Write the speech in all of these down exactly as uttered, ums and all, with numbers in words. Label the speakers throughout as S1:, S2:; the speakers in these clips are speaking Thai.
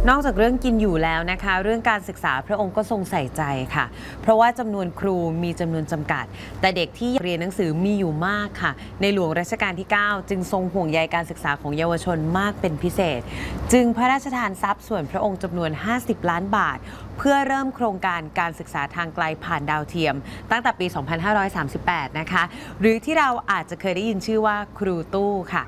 S1: นอกจากเรื่องกินอยู่แล้วนะคะเรื่องการศึกษาพระองค์ก็ทรงใส่ใจค่ะเพราะว่าจำนวนครูมีจำนวนจำกัดแต่เด็กที่เรียนหนังสือมีอยู่มากค่ะในหลวงรัชกาลที่ เก้า จึงทรงห่วงใยการศึกษาของเยาวชนมากเป็นพิเศษจึงพระราชทานทรัพย์ส่วนพระองค์จำนวนห้าสิบล้านบาทเพื่อเริ่มโครงการการศึกษาทางไกลผ่านดาวเทียมตั้งแต่ปี สองพันห้าร้อยสามสิบแปด นะคะหรือที่เราอาจจะเคยได้ยินชื่อว่าครูตู้ค่ะ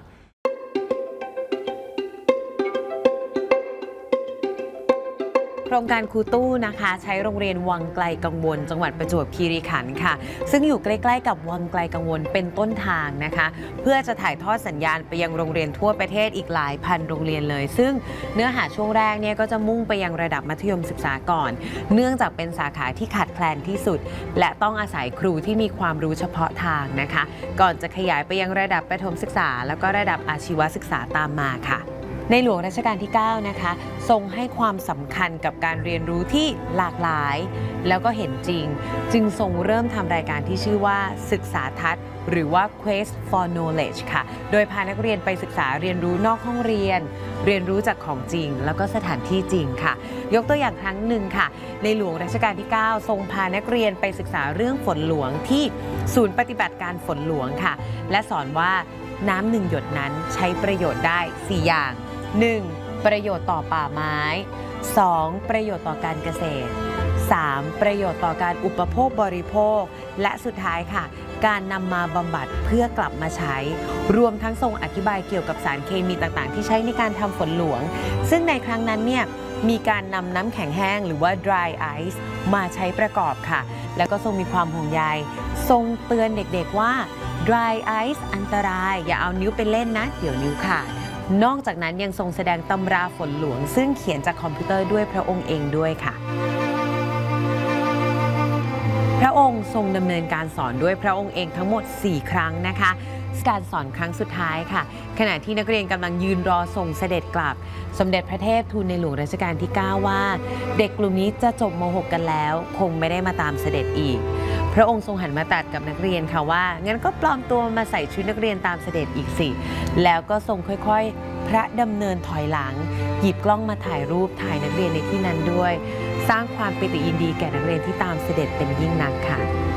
S1: โครงการครูตู้นะคะใช้โรงเรียนวังไกลกังวลจังหวัดประจวบคีรีขันธ์ค่ะซึ่งอยู่ใกล้ๆกับวังไกลกังวลเป็นต้นทางนะคะเพื่อจะถ่ายทอดสัญญาณไปยังโรงเรียนทั่วประเทศอีกหลายพันโรงเรียนเลยซึ่งเนื้อหาช่วงแรกเนี่ยก็จะมุ่งไปยังระดับมัธยมศึกษาก่อนเนื่องจากเป็นสาขาที่ขาดแคลนที่สุดและต้องอาศัยครูที่มีความรู้เฉพาะทางนะคะก่อนจะขยายไปยังระดับประถมศึกษาแล้วก็ระดับอาชีวศึกษาตามมาค่ะในหลวงรัชกาลที่ เก้า นะคะทรงให้ความสำคัญกับการเรียนรู้ที่หลากหลายแล้วก็เห็นจริงจึงทรงเริ่มทำรายการที่ชื่อว่าศึกษาทัศน์หรือว่า Quest for Knowledge ค่ะโดยพานักเรียนไปศึกษาเรียนรู้นอกห้องเรียนเรียนรู้จากของจริงแล้วก็สถานที่จริงค่ะยกตัวอย่างครั้งหนึ่งค่ะในหลวงรัชกาลที่ เก้า ทรงพานักเรียนไปศึกษาเรื่องฝนหลวงที่ศูนย์ปฏิบัติการฝนหลวงค่ะและสอนว่าน้ำหนึ่งหยดนั้นใช้ประโยชน์ได้สี่อย่างหนึ่ง ประโยชน์ต่อป่าไม้ สอง ประโยชน์ต่อการเกษตร สาม ประโยชน์ต่อการอุปโภคบริโภคและสุดท้ายค่ะการนำมาบำบัดเพื่อกลับมาใช้รวมทั้งทรงอธิบายเกี่ยวกับสารเคมีต่างๆที่ใช้ในการทำฝนหลวงซึ่งในครั้งนั้นเนี่ยมีการนำน้ำแข็งแห้งหรือว่า dry ice มาใช้ประกอบค่ะแล้วก็ทรงมีความห่วงใยทรงเตือนเด็กๆว่า dry ice อันตรายอย่าเอานิ้วไปเล่นนะเดี๋ยวนิ้วขาดนอกจากนั้นยังทรงแสดงตำราฝนหลวงซึ่งเขียนจากคอมพิวเตอร์ด้วยพระองค์เองด้วยค่ะพระองค์ทรงดำเนินการสอนด้วยพระองค์เองทั้งหมดสี่ครั้งนะคะการสอนครั้งสุดท้ายค่ะขณะที่นักเรียนกำลังยืนรอส่งเสด็จกลับสมเด็จพระเทพทูลในหลวงรัชกาลที่ เก้า ว่าเด็กกลุ่มนี้จะจบม หก กันแล้วคงไม่ได้มาตามเสด็จอีกพระองค์ทรงหันมาตรัสกับนักเรียนค่ะว่างั้นก็ปลอมตัวมาใส่ชุดนักเรียนตามเสด็จอีกสิแล้วก็ทรงค่อยๆพระดำเนินถอยหลังหยิบกล้องมาถ่ายรูปถ่ายนักเรียนในที่นั้นด้วยสร้างความปิติยินดีแก่นักเรียนที่ตามเสด็จเป็นยิ่งนักค่ะ